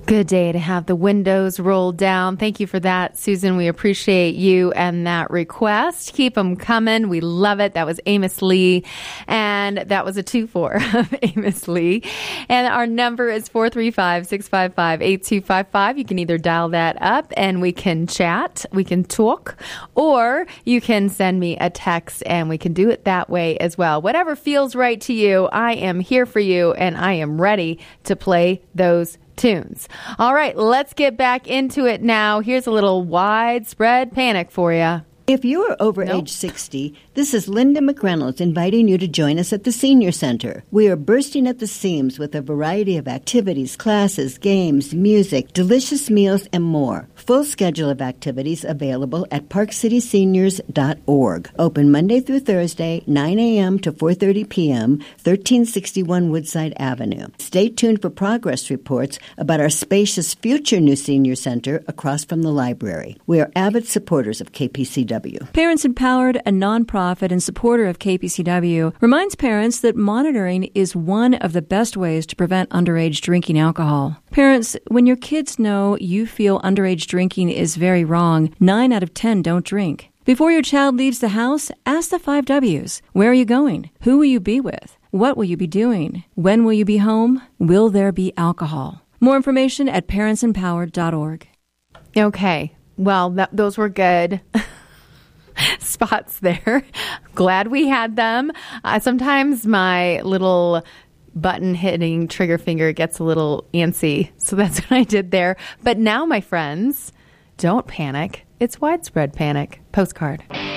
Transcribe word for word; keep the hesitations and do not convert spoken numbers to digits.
Good day to have the windows rolled down. Thank you for that, Susan. We appreciate you and that request. Keep them coming. We love it. That was Amos Lee, and that was a two four of Amos Lee. And our number is four three five, six five five, eight two five five. You can either dial that up and we can chat, we can talk, or you can send me a text and we can do it that way as well. Whatever feels right to you, I am here for you, and I am ready to play those tunes. All right, let's get back into it now. Here's a little widespread panic for you. If you are over Nope. age sixty, this is Linda McReynolds inviting you to join us at the Senior Center. We are bursting at the seams with a variety of activities, classes, games, music, delicious meals, and more. Full schedule of activities available at park city seniors dot org. Open Monday through Thursday, nine a.m. to four thirty p.m., thirteen sixty-one Woodside Avenue. Stay tuned for progress reports about our spacious future new Senior Center across from the library. We are avid supporters of K P C W. Parents Empowered, a nonprofit and supporter of K P C W, reminds parents that monitoring is one of the best ways to prevent underage drinking alcohol. Parents, when your kids know you feel underage drinking is very wrong, nine out of ten don't drink. Before your child leaves the house, ask the five W's. Where are you going? Who will you be with? What will you be doing? When will you be home? Will there be alcohol? More information at parents empowered dot org. Okay, well, that, those were good spots there. Glad we had them. Uh, sometimes my little button hitting trigger finger gets a little antsy, so that's what I did there. But now, my friends, don't panic. It's widespread panic. Postcard.